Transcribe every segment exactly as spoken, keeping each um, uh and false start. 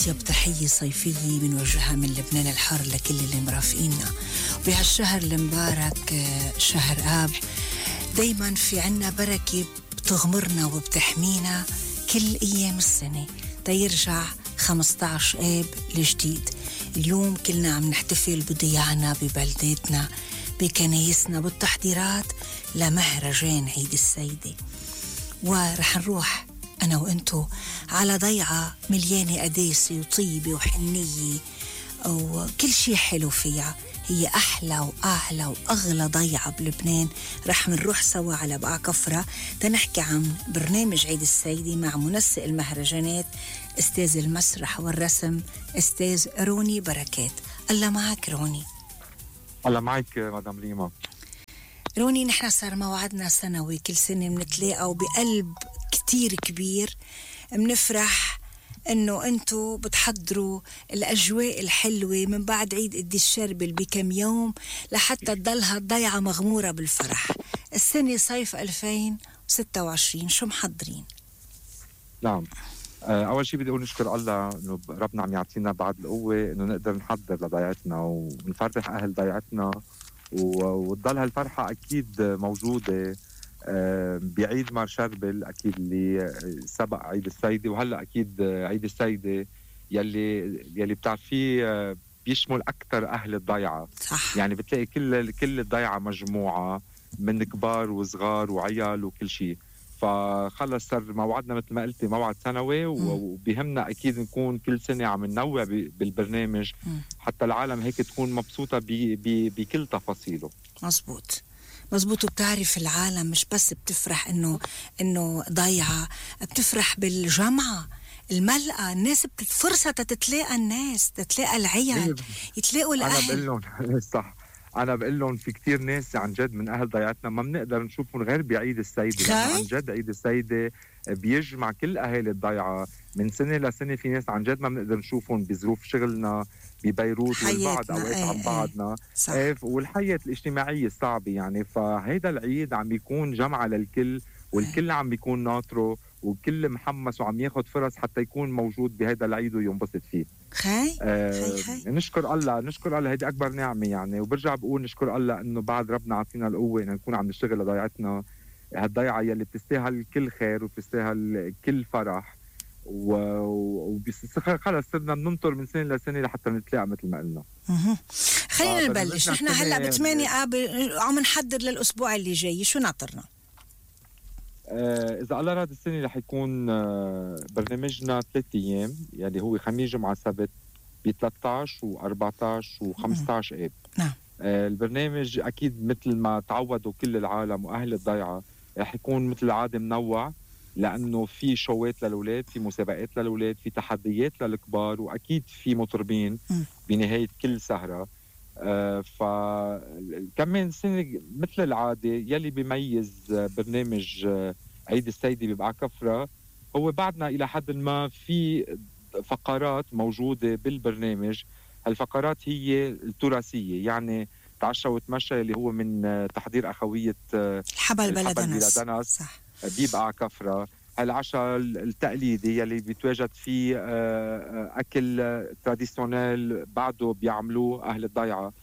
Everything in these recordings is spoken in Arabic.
أطيب تحية صيفية بنوجهها من لبنان الحار لكل اللي مرافقينا بهالشهر المبارك شهر آب. دايما في عنا بركة بتغمرنا وبتحمينا كل أيام السنة تيرجع خمسة عشر آب الجديد. اليوم كلنا عم نحتفل بضياعنا ببلداتنا بكنايسنا بالتحضيرات لمهرجان عيد السيدة، ورح نروح أنا وإنتو على ضيعة مليانة قداسة وطيبة وحنية وكل شي حلو فيها. هي أحلى وأعلى وأغلى ضيعة بلبنان. رح نروح سوا على بقع كفرة تنحكي عن برنامج عيد السيدة مع منسق المهرجانات أستاذ المسرح والرسم أستاذ روني بركات. الله معك روني. الله معك مدام ريما. روني، نحن صار موعدنا سنوي، كل سنة منتلاقى وبقلب كتير كبير منفرح انه انتو بتحضروا الاجواء الحلوة من بعد عيد قد الشربل بكم يوم لحتى تضلها الضيعة مغمورة بالفرح. السنة صيف ألفين وستة وعشرين شو محضرين؟ نعم، اول شيء بدي اقول نشكر الله انه ربنا عم يعطينا بعد القوة انه نقدر نحضر لضيعتنا ونفرح اهل ضيعتنا وتضل هالفرحة اكيد موجودة بعيد مار شربل اكيد اللي سبق عيد السيدة، وهلا اكيد عيد السيدة يلي يلي بتعرفيه بيشمل اكثر اهل الضيعة. صح. يعني بتلاقي كل كل الضيعة مجموعة من كبار وصغار وعيال وكل شيء. فخلص صار موعدنا مثل ما قلتي موعد سنوي، وبيهمنا اكيد نكون كل سنة عم ننوع بالبرنامج حتى العالم هيك تكون مبسوطة بكل تفاصيله. مزبوط مزبوط. وبتعرف العالم مش بس بتفرح انه انه ضيعة، بتفرح بالجمعة الملقى، الناس فرصة تتلاقى، الناس تتلاقى، العيال يتلاقوا الاهل. انا بقول لهم صح، انا بقول لهم في كتير ناس عن جد من اهل ضيعتنا ما بنقدر نشوفهم غير بعيد السيدة، لأنه عن جد عيد السيدة بيجمع كل اهالي الضيعة من سنة لسنة. في ناس عن جد ما بنقدر نشوفهم بظروف شغلنا ببيروت والبعض اوقات ايه عن بعضنا ايه والحياة الاجتماعية الصعبة. يعني فهيدا العيد عم بيكون جمعة للكل، والكل عم بيكون ناطره، وكل محمس وعم ياخد فرص حتى يكون موجود بهيدا العيد وينبسط فيه. خي آه خي خي نشكر الله نشكر الله، هيدي أكبر نعمة يعني. وبرجع بقول نشكر الله إنه بعد ربنا عطينا القوة إن نكون عم نشتغل لضيعتنا، هالضيعة يلي بتستاهل كل خير وبتستاهل كل فرح، وخلص صرنا بننطر من سنة لسنة لحتى نتلاقى مثل ما قلنا. خلينا آه نبلش. نحن هلا بثمانية آب عم نحضر للأسبوع اللي جاي، شو ناطرنا؟ آه إذا الله راد السنة رح يكون آه برنامجنا ثلاث أيام، يعني هو خميس جمعة سبت ب ثلاثة عشر وأربعة عشر وخمسة عشر آب. نعم. آه البرنامج أكيد مثل ما تعودوا كل العالم وأهل الضيعة رح يكون مثل العادة منوع، لأنه في شوات للأولاد، في مسابقات للأولاد، في تحديات للكبار، وأكيد في مطربين بنهاية كل سهرة. آه فكمان سنة مثل العادة يلي بيميز برنامج عيد السيدة ببقع كفرة هو بعدنا إلى حد ما في فقرات موجودة بالبرنامج. هالفقرات هي التراثية، يعني تعشى وتمشى اللي هو من تحضير أخوية الحبل بلدنس صح بيبقى كفرة. هالعشاء التقليدي يلي بيتواجد فيه أكل تراديسيونيل بعده بيعملوه أهل الضيعة،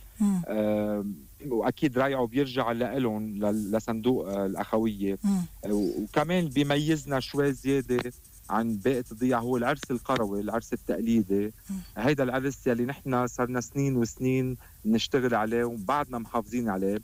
وأكيد رايعه بيرجع لهم لصندوق الأخوية. وكمان بيميزنا شوي زيادة عن باقي الضيعة هو العرس القروي، العرس التقليدي. هيدا العرس يلي نحن صارنا سنين وسنين نشتغل عليه وبعدنا محافظين عليه،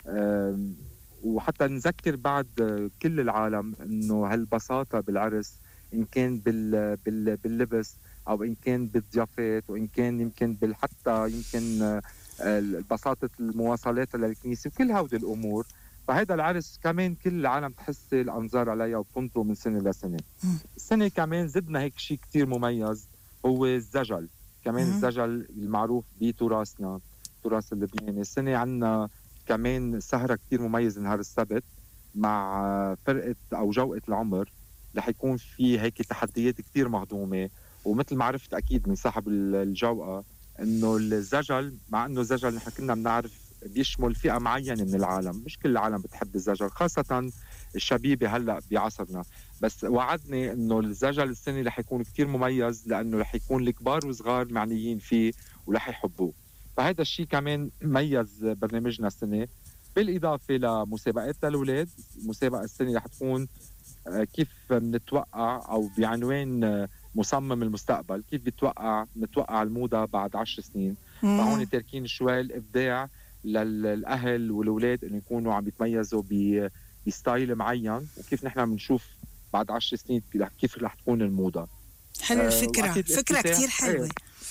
وحتى نذكر بعد كل العالم انه هالبساطة بالعرس ان كان بال بال باللبس او ان كان بالضيافات وان كان يمكن بال حتى يمكن بساطة المواصلات للكنيسة وكل هودي الامور. فهذا العرس كمان كل العالم تحس الانظار عليها وبتنطره من سنة لسنة. السنة كمان زدنا هيك شيء كتير مميز هو الزجل. كمان الزجل المعروف بتراثنا تراث اللبناني. السنة عنا كمان سهرة كتير مميزة نهار السبت مع فرقة أو جوقة العمر. رح يكون في هيك تحديات كتير مهضومة، ومثل ما عرفت أكيد من صاحب الجوقة إنه الزجل، مع إنه الزجل نحن كنا بنعرف بيشمل فئة معينة من العالم، مش كل العالم بتحب الزجل، خاصة الشبيبه هلا بعصرنا. بس وعدني انه الزجل السنه رح يكون كتير مميز، لانه رح يكون الكبار وصغار معنيين فيه ورح يحبوه. فهذا الشيء كمان ميز برنامجنا السنه، بالاضافه لمسابقات للاولاد. المسابقه السنه رح تكون كيف بنتوقع، او بعنوان مصمم المستقبل، كيف بتوقع نتوقع الموضه بعد عشر سنين. فهون تاركين شوي الابداع للاهل والاولاد انه يكونوا عم يتميزوا بستايل معين، وكيف نحن بنشوف بعد عشر سنين كيف رح تكون الموضه. حلو الفكره، آه فكره كتير حلوه.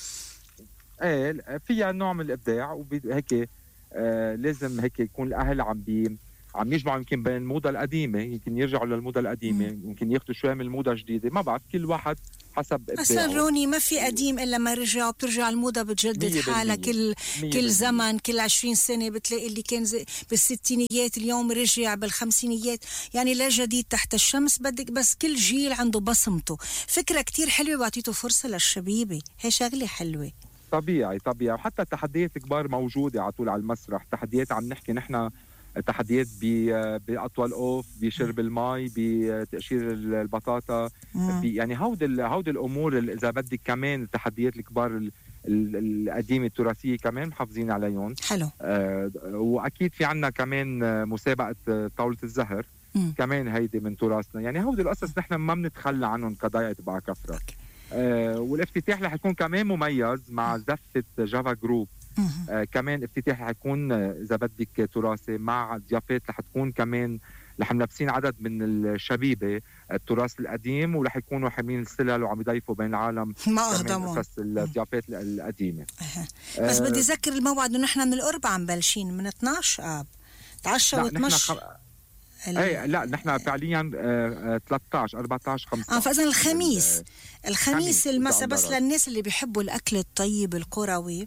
ايه, ايه فيها نوع من الابداع، وهيك آه لازم هيك يكون الاهل عم بي عم يجمعوا يمكن بين الموضه القديمه، يمكن يرجعوا للموضه القديمه، مم. يمكن ياخذوا شوي من الموضه الجديده، ما بعرف، كل واحد حسب ابداعه. اصلا روني ما في قديم الا ما رجع، وبترجع الموضه بتجدد حالها كل كل زمن، كل عشرين سنه بتلاقي اللي كان بالستينيات اليوم رجع بالخمسينيات، يعني لا جديد تحت الشمس، بدك بس كل جيل عنده بصمته. فكره كتير حلوه، بعطيته فرصه للشبيبه، هي شغله حلوه. طبيعي طبيعي. وحتى التحديات الكبار موجوده على طول على المسرح، تحديات عم نحكي نحن تحديات باطول اوف، بشرب المي، بتقشير البطاطا، يعني هود هود الامور اذا بدك. كمان التحديات الكبار القديمه التراثيه كمان محافظين عليهم. حلو. آه واكيد في عنا كمان مسابقه طاوله الزهر، مم. كمان هيدي من تراثنا. يعني هود القصص نحن ما بنتخلى عنهم كضيعه بقى كفره. آه والافتتاح رح يكون كمان مميز مع زفه جافا جروب. آه كمان افتتاح رح يكون اذا بدك تراثي، مع ضيافات رح تكون كمان، رح ملبسين عدد من الشبيبه التراث القديم، ورح يكونوا حاملين السلل وعم يضيفوا بين العالم ما اهضموا بس الضيافات القديمه. أه. بس آه بدي اذكر الموعد انه نحن من القرب عم بلشين من اثناشر آب تعشى وتمشى. ال... اي لا نحن فعليا آه ثلاثة عشر أربعة عشر خمسة عشر. اه فاذا الخميس الخميس المساء، بس للناس اللي بيحبوا الاكل الطيب القروي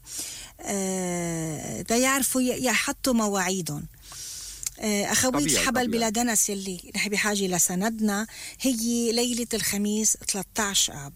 آه دا يعرفوا يحطوا مواعيدهم. آه اخويت حبل بلا دنس يلي نحن بحاجه لسندنا، هي ليله الخميس ثلاثة عشر آب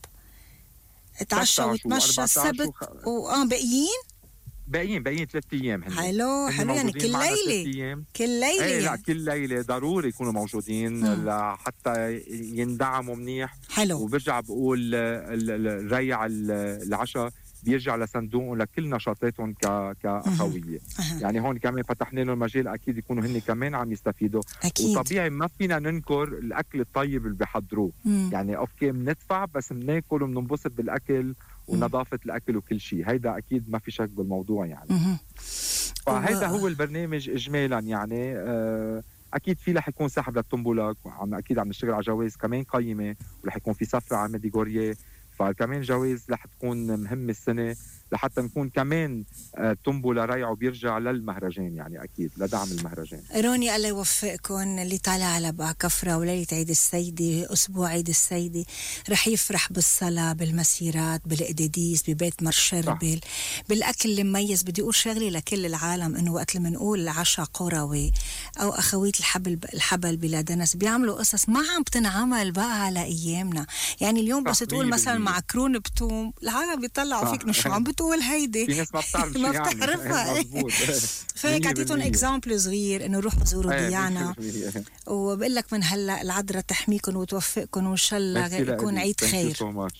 تعشى وتمشى السبت واه باقيين باقيين باقيين ثلاث ايام. حلو حلو، يعني كل ليله كل ليله ايه لا كل ليله ضروري يكونوا موجودين لحتى يندعموا منيح. حلو. وبرجع بقول الريع العشاء بيرجع لصندوقهم لكل نشاطاتهم كأخوية. يعني هون كمان فتحنا لهم مجال اكيد يكونوا هن كمان عم يستفيدوا. أكيد. وطبيعي ما فينا ننكر الاكل الطيب اللي بيحضروه، يعني اوكي بندفع بس بناكل وبننبسط بالاكل ونظافه الاكل وكل شيء، هيدا اكيد ما في شك بالموضوع يعني. فهيدا هو البرنامج اجمالا يعني. آه اكيد في رح يكون سحب للطنبوله، عم اكيد عم نشتغل على جوائز كمان قيمه، ورح يكون في سفره على ميديغوريه، فكمان جوائز رح تكون مهمه السنه لحتى نكون كمان طنبوله ريعه بيرجع للمهرجان، يعني اكيد لدعم المهرجان. روني الله يوفقكم، اللي طالع على بقى كفره وليله عيد السيده، اسبوع عيد السيده، رح يفرح بالصلاه، بالمسيرات، بالقداديس، ببيت مرشربل، بالاكل المميز. بدي اقول شغله لكل العالم، انه وقت لما نقول عشاء قروي او اخويت الحبل الحبل بلا دنس بيعملوا قصص ما عم تنعمل بقى على ايامنا. يعني اليوم بس تقول مثلا معكرون بتوم، العالم بيطلعوا فيك شو عم بتقول هيدي، في ناس ما بتعرف ما بتعرفها. فهيك اعطيتهم اكزامبل صغير انه روحوا زوروا ديانا، وبقول لك من هلا العذراء تحميكم وتوفقكم، وان شاء الله يكون عيد خير.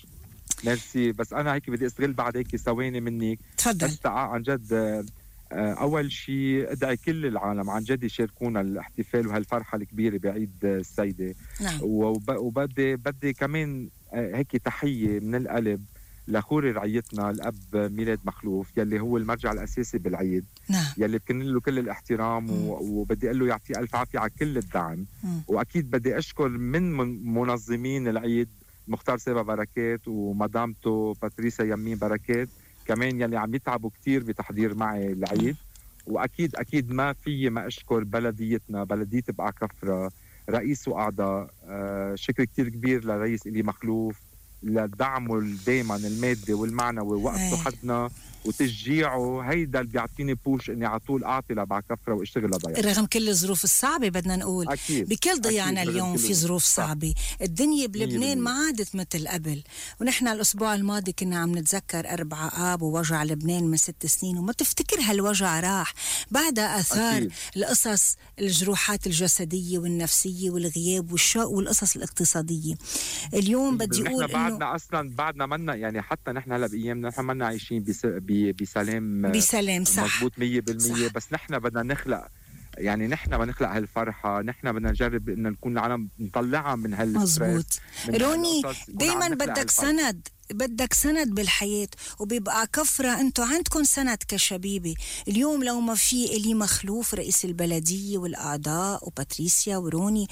ميرسي. بس انا هيك بدي استغل بعد هيك ثواني منك. تفضل. بس عن جد اول شيء ادعي كل العالم عن جد يشاركونا الاحتفال وهالفرحه الكبيره بعيد السيده. نعم. وبدي بدي كمان هيك تحيه من القلب لخوري رعيتنا الاب ميلاد مخلوف، يلي هو المرجع الاساسي بالعيد. نعم. يلي بكن له كل الاحترام، وبدي اقول له يعطيه الف عافيه على كل الدعم. مم. واكيد بدي اشكر من منظمين العيد مختار سيبا بركات ومدامته باتريسا يمين بركات كمان، يلي عم يتعبوا كتير بتحضير معي العيد. واكيد اكيد ما في ما اشكر بلديتنا، بلديه بقع كفره، رئيس واعضاء. آه شكر كتير كبير لرئيس إلي مخلوف لدعمه دائما المادي والمعنوي، وقفته حدنا وتشجيعه، هيدا اللي بيعطيني بوش اني على طول اعطي لبعكفرة واشتغل لضيعتي. رغم كل الظروف الصعبة بدنا نقول أكيد. بكل ضيعنا أكيد. اليوم في ظروف صعبة. الدنيا بلبنان ما عادت مثل قبل. ونحن الأسبوع الماضي كنا عم نتذكر أربعة آب ووجع لبنان من ست سنين، وما تفتكر هالوجع راح بعدها آثار أكيد. القصص، الجروحات الجسدية والنفسية والغياب والشوق والقصص الاقتصادية. اليوم بدي أقول إنه بعدنا أصلا بعدنا منا، يعني حتى نحن هلا بأيامنا نحن منا عايشين بس بسلام بسلام صح مضبوط مية بالمية، بس نحن بدنا نخلق، يعني نحن بدنا نخلق هالفرحة، نحن بدنا نجرب إن نكون العالم نطلعها من هالستريس. مزبوط. روني دايما بدك سند، بدك سند بالحياة، وبيبقى كفرة انتو عندكم سند كشبيبة. اليوم لو ما في إلي مخلوف رئيس البلدية والأعضاء وباتريسيا وروني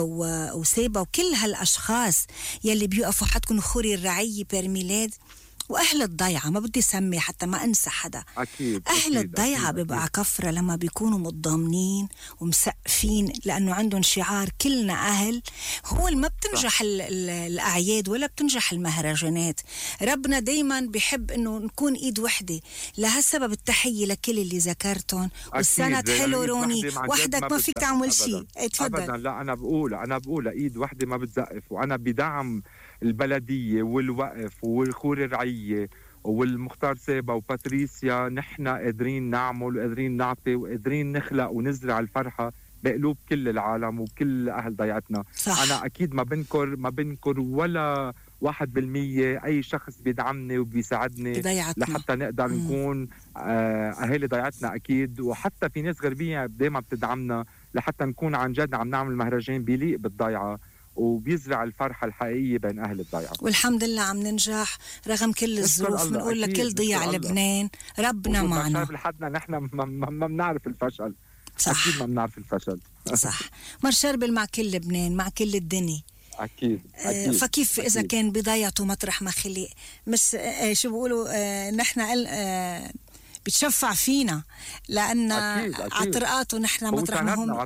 وسيبا وكل هالأشخاص يلي بيقفوا حدكم خوري الرعية بيرميلاد وأهل الضيعة، ما بدي سمي حتى ما أنسى حدا. أكيد. أهل أكيد. الضيعة أكيد. بيبقى كفرة لما بيكونوا متضامنين ومسقفين، لأنه عندهم شعار كلنا أهل. هو ما بتنجح ال ال الأعياد ولا بتنجح المهرجانات. ربنا دايما بيحب إنه نكون إيد وحدة. لهالسبب التحية لكل اللي ذكرتهم، والسند حلو روني، وحدك ما, ما فيك تعمل شيء. اتفضل. أبدا لا، أنا بقول أنا بقول إيد وحدة ما بتزقف، وأنا بدعم البلدية والوقف والخور الرعية والمختار سيبا وباتريسيا. نحن قادرين نعمل وقادرين نعطي وقادرين نخلق ونزرع الفرحة بقلوب كل العالم وكل أهل ضيعتنا. صح. أنا أكيد ما بنكر ما بنكر ولا واحد بالمية أي شخص بيدعمني وبيساعدني بضيعتنا لحتى نقدر مم. نكون أهالي ضيعتنا أكيد. وحتى في ناس غربية دايما بتدعمنا لحتى نكون عن جد عم نعمل مهرجان بيليق بالضيعة وبيزرع الفرحة الحقيقية بين أهل الضيعة. والحمد لله عم ننجح رغم كل الظروف. بنقول لكل ضيع لبنان ربنا معنا. لحدنا نحن ما, ما, ما بنعرف الفشل. صح. أكيد ما بنعرف الفشل. صح. مرشربل مع كل لبنان، مع كل الدنيا. أكيد. أكيد. فكيف أكيد. إذا كان بضيعته مطرح ما خلق، مش آه شو بيقولوا آه نحن آه بتشفع فينا، لأن عطرقاته نحن مطرح ما هم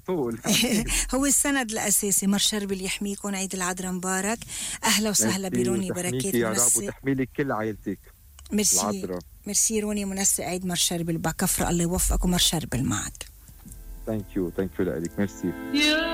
هو السند الأساسي. مرشربل يحميكم، عيد العذراء مبارك. أهلا وسهلا بروني بركات يا رب، وتحمي لك كل عائلتك. ميرسي العذراء. ميرسي روني منسق عيد مرشربل بكفر. الله يوفقكم. مرشربل معك. ثانك يو ثانك يو لك. ميرسي.